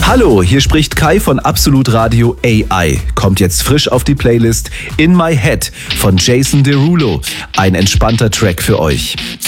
Hallo, hier spricht Kai von Absolut Radio AI. Kommt jetzt frisch auf die Playlist In My Head von Jason Derulo. Ein entspannter Track für euch.